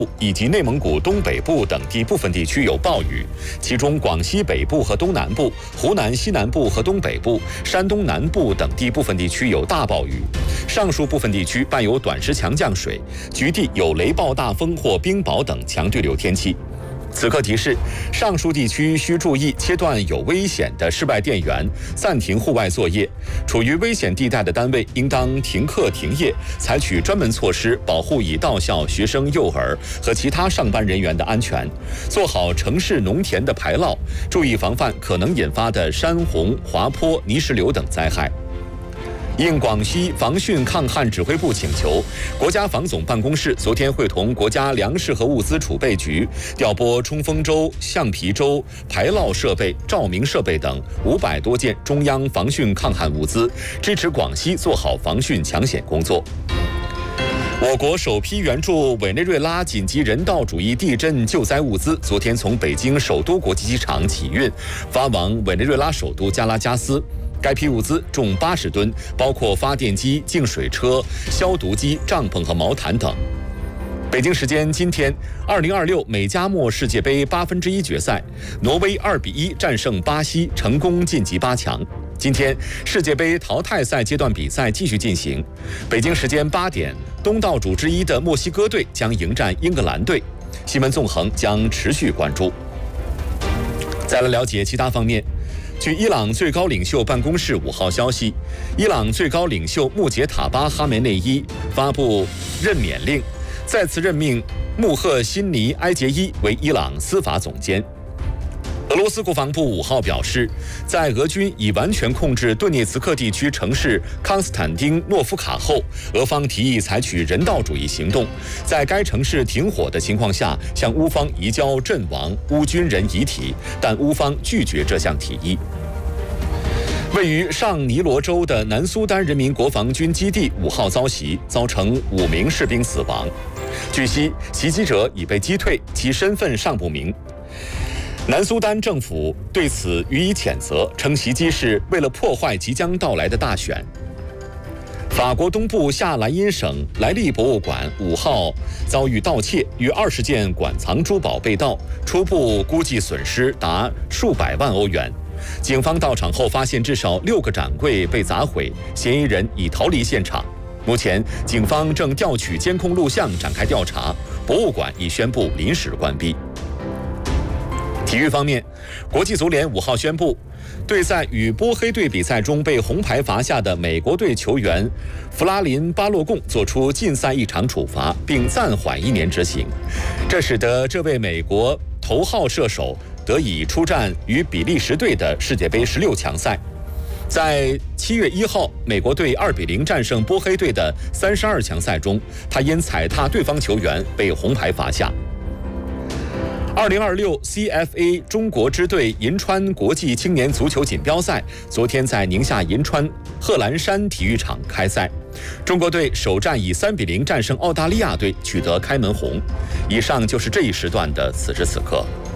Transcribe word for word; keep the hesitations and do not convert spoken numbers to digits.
以及内蒙古东北部等地部分地区有暴雨，其中广西北部和东南部、湖南西南部和东北部、山东南部等地部分地区有大暴雨，上述部分地区伴有短时强降水，局地有雷暴大风或冰雹等强对流天气。此刻提示，上述地区需注意切断有危险的室外电源，暂停户外作业。处于危险地带的单位应当停课停业，采取专门措施保护已到校学生、幼儿和其他上班人员的安全，做好城市农田的排涝，注意防范可能引发的山洪、滑坡、泥石流等灾害。应广西防汛抗旱指挥部请求，国家防总办公室昨天会同国家粮食和物资储备局调拨冲锋舟、橡皮舟、排涝设备、照明设备等五百多件中央防汛抗旱物资，支持广西做好防汛抢险工作。我国首批援助委内瑞拉紧急人道主义地震救灾物资昨天从北京首都国际机场起运，发往委内瑞拉首都加拉加斯。该批物资重八十吨，包括发电机、净水车、消毒机、帐篷和毛毯等。北京时间今天，二零二六美加墨世界杯八分之一决赛，挪威二比一战胜巴西，成功晋级八强。今天，世界杯淘汰赛阶段比赛继续进行。北京时间八点，东道主之一的墨西哥队将迎战英格兰队。新闻纵横将持续关注。再来了解其他方面。据伊朗最高领袖办公室五号消息，伊朗最高领袖穆杰塔巴哈梅内伊发布任免令，再次任命穆赫辛尼埃杰伊为伊朗司法总监。俄罗斯国防部五号表示，在俄军已完全控制顿涅茨克地区城市康斯坦丁诺夫卡后，俄方提议采取人道主义行动，在该城市停火的情况下，向乌方移交阵亡乌军人遗体，但乌方拒绝这项提议。位于上尼罗州的南苏丹人民国防军基地五号遭袭，造成五名士兵死亡。据悉，袭击者已被击退，其身份尚不明。南苏丹政府对此予以谴责，称袭击是为了破坏即将到来的大选。法国东部夏莱茵省莱利博物馆五号遭遇盗窃，逾二十件馆藏珠宝被盗，初步估计损失达数百万欧元。警方到场后发现至少六个展柜被砸毁，嫌疑人已逃离现场。目前，警方正调取监控录像展开调查，博物馆已宣布临时关闭。体育方面，国际足联五号宣布，对在与波黑队比赛中被红牌罚下的美国队球员弗拉林巴洛贡作出禁赛一场处罚，并暂缓一年执行。这使得这位美国头号射手得以出战与比利时队的世界杯十六强赛。在七月一号，美国队二比零战胜波黑队的三十二强赛中，他因踩踏对方球员被红牌罚下。二零二六 C F A 中国支队银川国际青年足球锦标赛昨天在宁夏银川贺兰山体育场开赛，中国队首战以三比零战胜澳大利亚队，取得开门红。以上就是这一时段的此时此刻。